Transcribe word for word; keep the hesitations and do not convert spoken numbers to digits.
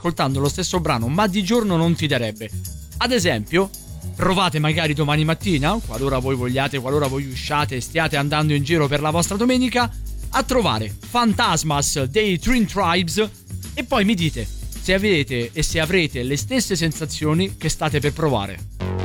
ascoltando lo stesso brano, ma di giorno non ti darebbe. Ad esempio, provate magari domani mattina, qualora voi vogliate, qualora voi usciate e stiate andando in giro per la vostra domenica, a trovare Fantasmas dei Twin Tribes e poi mi dite se avete e se avrete le stesse sensazioni che state per provare.